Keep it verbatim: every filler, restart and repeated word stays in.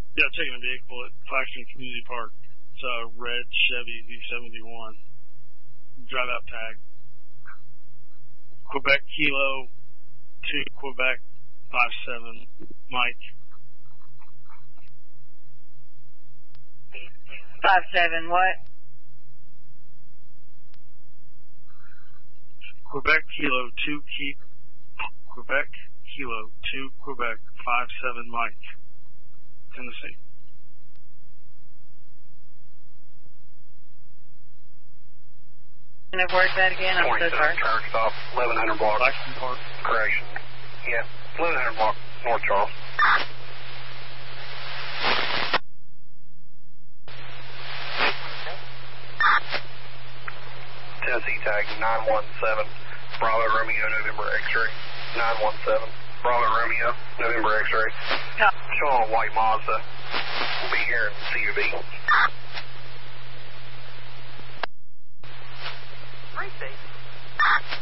Yeah, taking a vehicle at Claxton Community Park. It's a red Chevy Z seventy-one. Drive out tag. Quebec Kilo two Quebec five seven Mike. Five seven what? Quebec Kilo two Keep Quebec Kilo two Quebec five seven Mike. Tennessee. Can I word that again? I'm so sorry. Traffic stop, eleven hundred block. Claxton Park. Correction. Yeah, eleven hundred block, North Charles. Tennessee tag nine one seven, Bravo Romeo November X-ray. nine one seven, Bravo Romeo November X-ray. Yeah. Showing a white Mazda. We'll be here in C U V. Three